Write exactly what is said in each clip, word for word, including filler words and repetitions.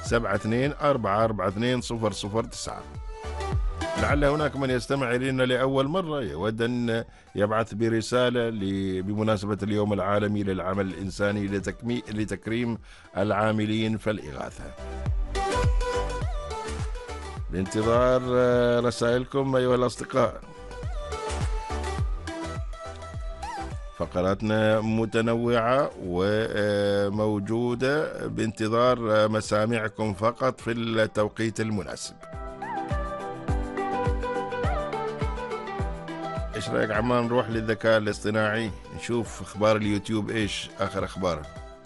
سبعة اثنين أربعة أربعة اثنين صفر صفر تسعة. لعل هناك من يستمع إلينا لأول مرة يود أن يبعث برسالة بمناسبة اليوم العالمي للعمل الإنساني لتكريم العاملين في الإغاثة. بانتظار رسائلكم أيها الأصدقاء. فقراتنا متنوعة وموجودة بانتظار مسامعكم فقط في التوقيت المناسب. ايش رايك عمان نروح للذكاء الاصطناعي نشوف اخبار اليوتيوب، ايش اخر اخباره؟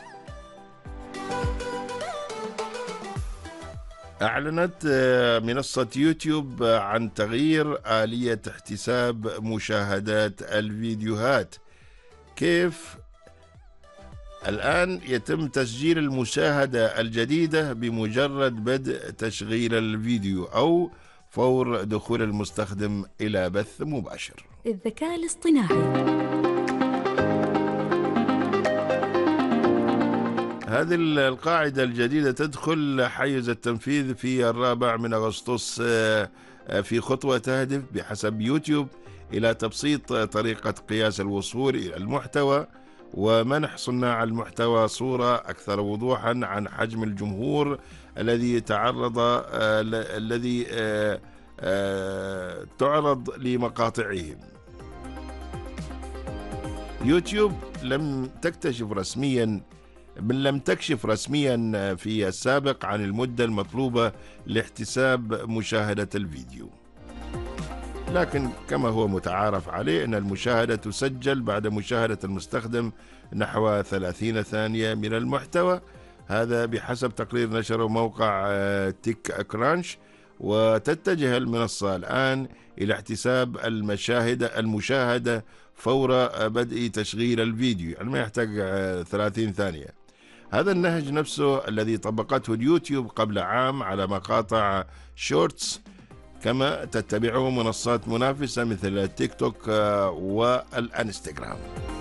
اعلنت منصة يوتيوب عن تغيير آلية احتساب مشاهدات الفيديوهات. كيف؟ الآن يتم تسجيل المشاهدة الجديدة بمجرد بدء تشغيل الفيديو أو فور دخول المستخدم إلى بث مباشر. الذكاء الاصطناعي. هذه القاعدة الجديدة تدخل حيز التنفيذ في الرابع من أغسطس في خطوة تهدف بحسب يوتيوب إلى تبسيط طريقة قياس الوصول إلى المحتوى ومنح صناع المحتوى صورة أكثر وضوحا عن حجم الجمهور الذي تعرض الذي تعرض لمقاطعهم. يوتيوب لم تكتشف رسميا من لم تكشف رسميا في السابق عن المدة المطلوبة لاحتساب مشاهدة الفيديو، لكن كما هو متعارف عليه أن المشاهدة تسجل بعد مشاهدة المستخدم نحو ثلاثين ثانية من المحتوى، هذا بحسب تقرير نشره موقع تيك كرانش. وتتجه المنصة الآن إلى احتساب المشاهدة المشاهدة فور بدء تشغيل الفيديو، يعني ما يحتاج ثلاثين ثانية. هذا النهج نفسه الذي طبقته اليوتيوب قبل عام على مقاطع شورتس، كما تتبعه منصات منافسة مثل تيك توك والانستغرام.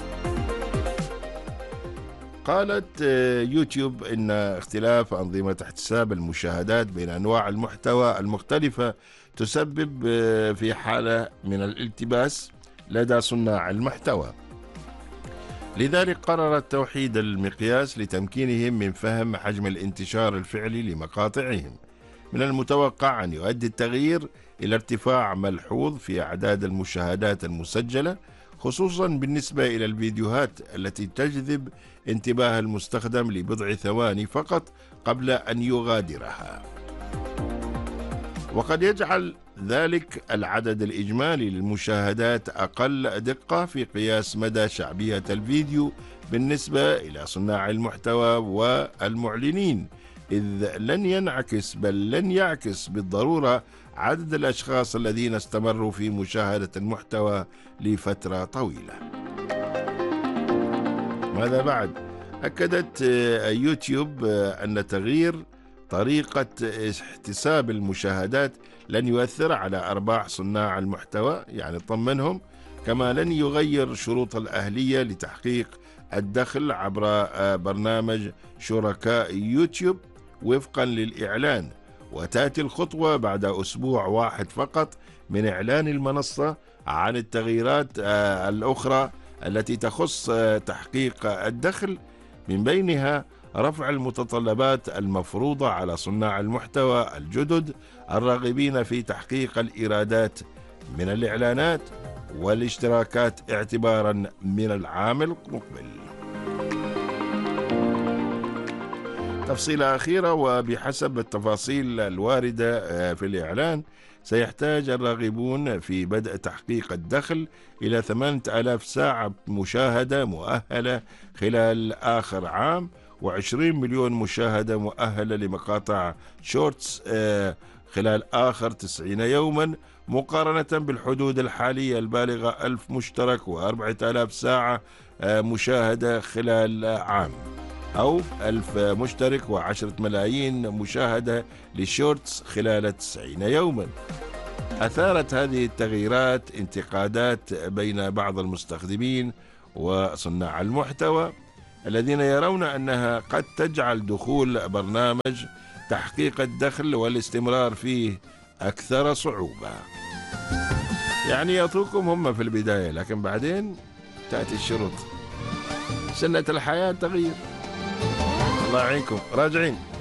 قالت يوتيوب إن اختلاف أنظمة احتساب المشاهدات بين أنواع المحتوى المختلفة تسبب في حالة من الالتباس لدى صناع المحتوى، لذلك قررت توحيد المقياس لتمكينهم من فهم حجم الانتشار الفعلي لمقاطعهم. من المتوقع أن يؤدي التغيير إلى ارتفاع ملحوظ في أعداد المشاهدات المسجلة، خصوصا بالنسبة إلى الفيديوهات التي تجذب انتباه المستخدم لبضع ثواني فقط قبل أن يغادرها، وقد يجعل ذلك العدد الإجمالي للمشاهدات أقل دقة في قياس مدى شعبية الفيديو بالنسبة إلى صناع المحتوى والمعلنين، إذ لن ينعكس بل لن يعكس بالضرورة عدد الأشخاص الذين استمروا في مشاهدة المحتوى لفترة طويلة. ماذا بعد؟ أكدت يوتيوب أن تغيير طريقة احتساب المشاهدات لن يؤثر على أرباح صناع المحتوى، يعني طمنهم، كما لن يغير شروط الأهلية لتحقيق الدخل عبر برنامج شركاء يوتيوب وفقا للإعلان، وتأتي الخطوة بعد أسبوع واحد فقط من إعلان المنصة عن التغييرات الأخرى التي تخص تحقيق الدخل، من بينها رفع المتطلبات المفروضة على صناع المحتوى الجدد الراغبين في تحقيق الإيرادات من الإعلانات والاشتراكات اعتبارا من العام المقبل. تفصيلة أخيرة، وبحسب التفاصيل الواردة في الإعلان سيحتاج الراغبون في بدء تحقيق الدخل إلى ثمانية آلاف ساعة مشاهدة مؤهلة خلال آخر عام، وعشرين مليون مشاهدة مؤهلة لمقاطع شورتس خلال آخر تسعين يوما، مقارنة بالحدود الحالية البالغة ألف مشترك وأربعة آلاف ساعة مشاهدة خلال عام، أو ألف مشترك وعشرة ملايين مشاهدة للشورتس خلال تسعين يوما. أثارت هذه التغييرات انتقادات بين بعض المستخدمين وصناع المحتوى الذين يرون أنها قد تجعل دخول برنامج تحقيق الدخل والاستمرار فيه أكثر صعوبة. يعني يعطوكم هم في البداية، لكن بعدين تأتي الشروط. سنة الحياة تغيير. الله يعينكم. راجعين.